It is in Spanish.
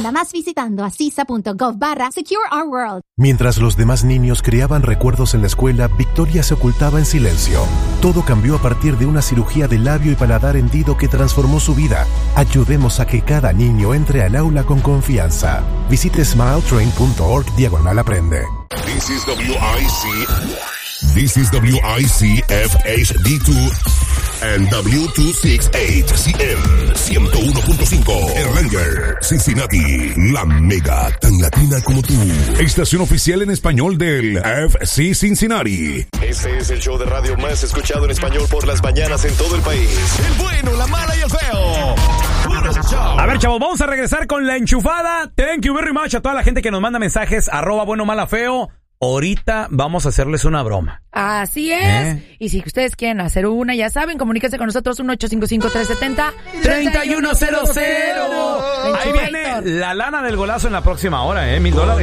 Descúbrela más visitando acisa.gov/Secure Our World. Mientras los demás niños creaban recuerdos en la escuela, Victoria se ocultaba en silencio. Todo cambió a partir de una cirugía de labio y paladar hendido que transformó su vida. Ayudemos a que cada niño entre al aula con confianza. Visite smiletrain.org/aprende. This is WIC FHD2 and W268CM 101.5. El Ranger, Cincinnati, la mega tan latina como tú. Estación oficial en español del FC Cincinnati. Este es el show de radio más escuchado en español por las mañanas en todo el país. El bueno, la mala y el feo. A ver, chavos, vamos a regresar con la enchufada. Thank you very much a toda la gente que nos manda mensajes, @bueno, mala, feo. Ahorita vamos a hacerles una broma. Así es. Y si ustedes quieren hacer una, ya saben, comuníquense con nosotros 1-855-370-3100. Ahí viene la lana del golazo en la próxima hora, $1,000.